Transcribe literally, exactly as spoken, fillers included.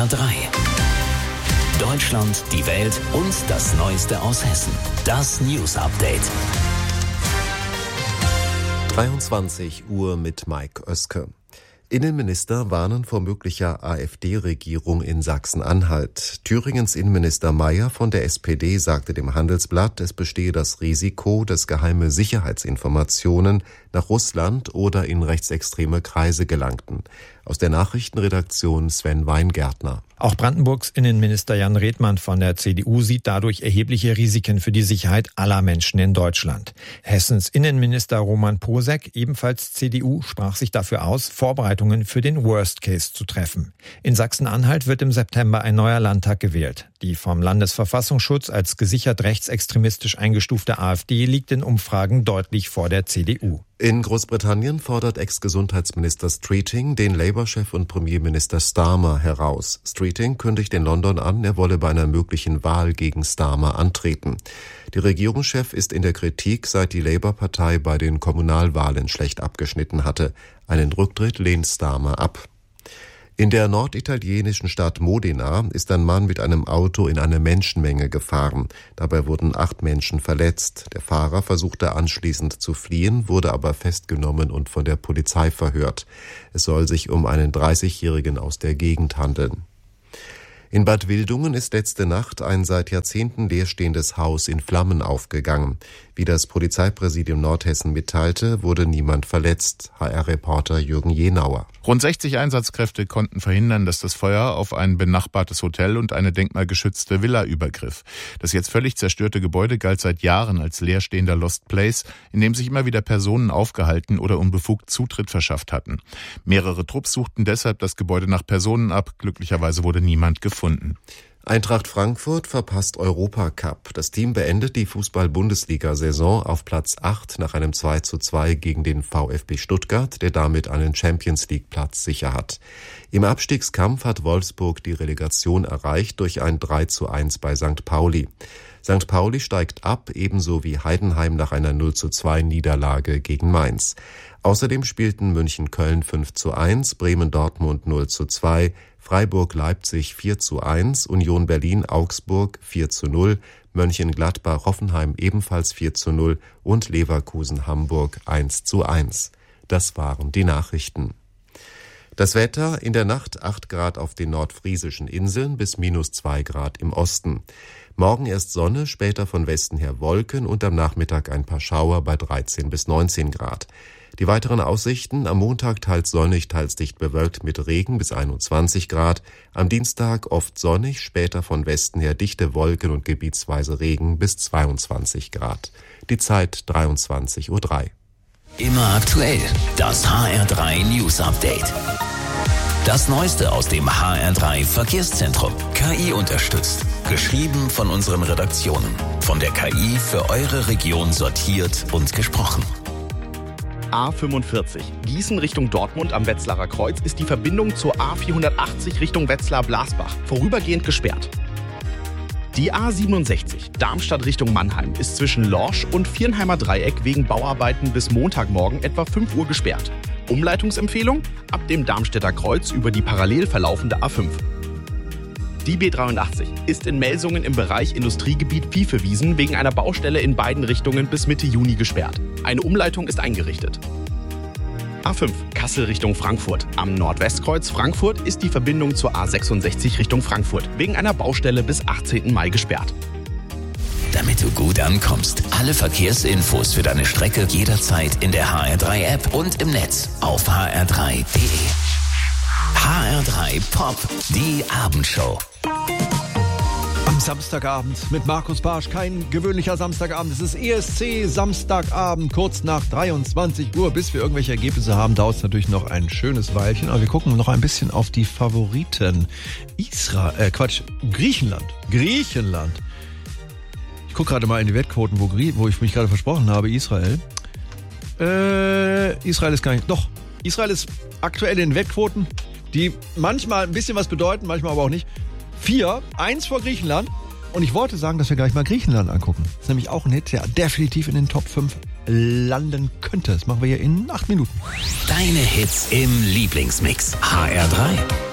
R drei. Deutschland, die Welt und das Neueste aus Hessen. Das News Update. dreiundzwanzig Uhr mit Mike Oeske. Innenminister warnen vor möglicher AfD-Regierung in Sachsen-Anhalt. Thüringens Innenminister Mayer von der S P D sagte dem Handelsblatt, es bestehe das Risiko, dass geheime Sicherheitsinformationen nach Russland oder in rechtsextreme Kreise gelangten. Aus der Nachrichtenredaktion Sven Weingärtner. Auch Brandenburgs Innenminister Jan Redmann von der C D U sieht dadurch erhebliche Risiken für die Sicherheit aller Menschen in Deutschland. Hessens Innenminister Roman Posek, ebenfalls C D U, sprach sich dafür aus, Vorbereitungen für den Worst Case zu treffen. In Sachsen-Anhalt wird im September ein neuer Landtag gewählt. Die vom Landesverfassungsschutz als gesichert rechtsextremistisch eingestufte AfD liegt in Umfragen deutlich vor der C D U. In Großbritannien fordert Ex-Gesundheitsminister Streeting den Labour-Chef und Premierminister Starmer heraus. Streeting kündigt in London an, er wolle bei einer möglichen Wahl gegen Starmer antreten. Der Regierungschef ist in der Kritik, seit die Labour-Partei bei den Kommunalwahlen schlecht abgeschnitten hatte. Einen Rücktritt lehnt Starmer ab. In der norditalienischen Stadt Modena ist ein Mann mit einem Auto in eine Menschenmenge gefahren. Dabei wurden acht Menschen verletzt. Der Fahrer versuchte anschließend zu fliehen, wurde aber festgenommen und von der Polizei verhört. Es soll sich um einen dreißigjährigen aus der Gegend handeln. In Bad Wildungen ist letzte Nacht ein seit Jahrzehnten leerstehendes Haus in Flammen aufgegangen. Wie das Polizeipräsidium Nordhessen mitteilte, wurde niemand verletzt. H R-Reporter Jürgen Jenauer. Rund sechzig Einsatzkräfte konnten verhindern, dass das Feuer auf ein benachbartes Hotel und eine denkmalgeschützte Villa übergriff. Das jetzt völlig zerstörte Gebäude galt seit Jahren als leerstehender Lost Place, in dem sich immer wieder Personen aufgehalten oder unbefugt Zutritt verschafft hatten. Mehrere Trupps suchten deshalb das Gebäude nach Personen ab. Glücklicherweise wurde niemand gefunden. Eintracht Frankfurt verpasst Europacup. Das Team beendet die Fußball-Bundesliga-Saison auf Platz acht nach einem zwei zu zwei gegen den VfB Stuttgart, der damit einen Champions-League-Platz sicher hat. Im Abstiegskampf hat Wolfsburg die Relegation erreicht durch ein drei zu eins bei Sankt Pauli. Sankt Pauli steigt ab, ebenso wie Heidenheim nach einer null zu zwei Niederlage gegen Mainz. Außerdem spielten München-Köln fünf zu eins, Bremen-Dortmund null zu zwei, Freiburg-Leipzig vier zu eins, Union Berlin-Augsburg vier zu null, Mönchengladbach-Hoffenheim ebenfalls vier zu null und Leverkusen-Hamburg eins zu eins. Das waren die Nachrichten. Das Wetter: in der Nacht acht Grad auf den nordfriesischen Inseln bis minus zwei Grad im Osten. Morgen erst Sonne, später von Westen her Wolken und am Nachmittag ein paar Schauer bei dreizehn bis neunzehn Grad. Die weiteren Aussichten: am Montag teils sonnig, teils dicht bewölkt mit Regen bis einundzwanzig Grad. Am Dienstag oft sonnig, später von Westen her dichte Wolken und gebietsweise Regen bis zweiundzwanzig Grad. Die Zeit dreiundzwanzig Uhr drei. Immer aktuell, das H R drei News Update. Das Neueste aus dem H R drei Verkehrszentrum. K I unterstützt. Geschrieben von unseren Redaktionen. Von der K I für eure Region sortiert und gesprochen. A fünfundvierzig. Gießen Richtung Dortmund am Wetzlarer Kreuz ist die Verbindung zur A vierhundertachtzig Richtung Wetzlar-Blasbach vorübergehend gesperrt. Die A siebenundsechzig, Darmstadt Richtung Mannheim, ist zwischen Lorsch und Viernheimer Dreieck wegen Bauarbeiten bis Montagmorgen etwa fünf Uhr gesperrt. Umleitungsempfehlung: ab dem Darmstädter Kreuz über die parallel verlaufende A fünf. Die B dreiundachtzig ist in Melsungen im Bereich Industriegebiet Viehvewiesen wegen einer Baustelle in beiden Richtungen bis Mitte Juni gesperrt. Eine Umleitung ist eingerichtet. A fünf, Kassel Richtung Frankfurt. Am Nordwestkreuz Frankfurt ist die Verbindung zur A sechsundsechzig Richtung Frankfurt wegen einer Baustelle bis achtzehnten Mai gesperrt. Damit du gut ankommst, alle Verkehrsinfos für deine Strecke jederzeit in der H R drei App und im Netz auf h r drei punkt d e. H R drei Pop, die Abendshow. Am Samstagabend mit Markus Barsch, kein gewöhnlicher Samstagabend. Es ist E S C Samstagabend, kurz nach dreiundzwanzig Uhr. Bis wir irgendwelche Ergebnisse haben, dauert es natürlich noch ein schönes Weilchen. Aber wir gucken noch ein bisschen auf die Favoriten. Israel, äh Quatsch, Griechenland. Griechenland. Ich gucke gerade mal in die Wettquoten, wo, wo ich mich gerade versprochen habe, Israel. Äh, Israel ist gar nicht, doch. Israel ist aktuell in Wettquoten, die manchmal ein bisschen was bedeuten, manchmal aber auch nicht. Vier, eins vor Griechenland. Und ich wollte sagen, dass wir gleich mal Griechenland angucken. Das ist nämlich auch ein Hit, der definitiv in den Top fünf landen könnte. Das machen wir hier in acht Minuten. Deine Hits im Lieblingsmix. H R drei.